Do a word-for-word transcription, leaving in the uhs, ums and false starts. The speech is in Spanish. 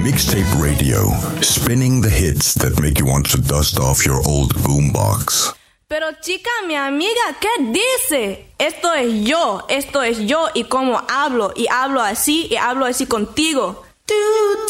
Mixtape Radio, spinning the hits that make you want to dust off your old boombox. Pero chica, mi amiga, ¿qué dice? Esto es yo, esto es yo y cómo hablo, y hablo así, y hablo así contigo. Tú,